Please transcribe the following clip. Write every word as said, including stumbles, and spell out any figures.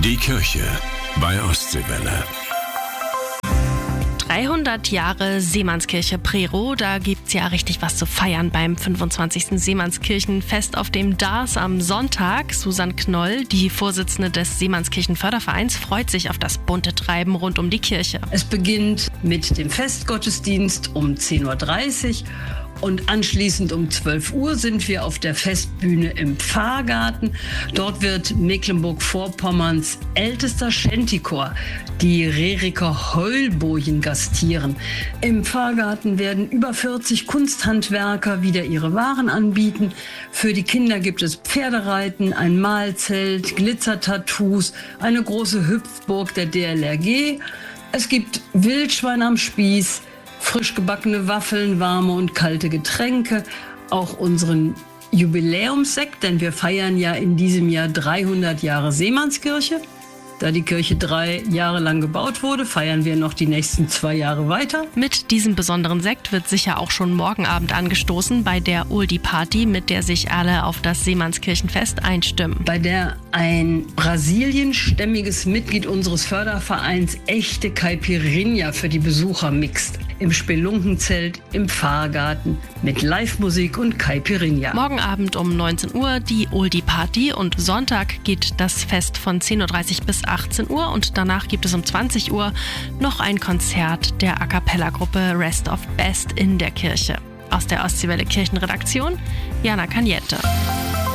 Die Kirche bei Ostseewelle. dreihundert Jahre Seemannskirche Prerow, da gibt's ja richtig was zu feiern beim fünfundzwanzigsten Seemannskirchenfest auf dem Dars am Sonntag. Susanne Knoll, die Vorsitzende des Seemannskirchenfördervereins, freut sich auf das bunte Treiben rund um die Kirche. Es beginnt mit dem Festgottesdienst um zehn Uhr dreißig und anschließend um zwölf Uhr sind wir auf der Festbühne im Pfarrgarten. Dort wird Mecklenburg-Vorpommerns ältester Shantychor, die Reriker Heulbojen, gastieren. Im Pfarrgarten werden über vierzig Kunsthandwerker wieder ihre Waren anbieten. Für die Kinder gibt es Pferdereiten, ein Mahlzelt, Glitzertattoos, eine große Hüpfburg der D L R G. Es gibt Wildschwein am Spieß, frisch gebackene Waffeln, warme und kalte Getränke, auch unseren Jubiläumssekt, denn wir feiern ja in diesem Jahr dreihundert Jahre Seemannskirche. Da die Kirche drei Jahre lang gebaut wurde, feiern wir noch die nächsten zwei Jahre weiter. Mit diesem besonderen Sekt wird sicher auch schon morgen Abend angestoßen bei der Oldie Party, mit der sich alle auf das Seemannskirchenfest einstimmen. Bei der ein brasilienstämmiges Mitglied unseres Fördervereins echte Caipirinha für die Besucher mixt. Im Spelunkenzelt, im Pfarrgarten, mit Live-Musik und Caipirinha. Morgen Abend um neunzehn Uhr die Oldie Party und Sonntag geht das Fest von zehn Uhr dreißig bis achtzehn Uhr und danach gibt es um zwanzig Uhr noch ein Konzert der A-Cappella-Gruppe Rest of Best in der Kirche. Aus der Ostseewelle Kirchenredaktion, Jana Kaniette.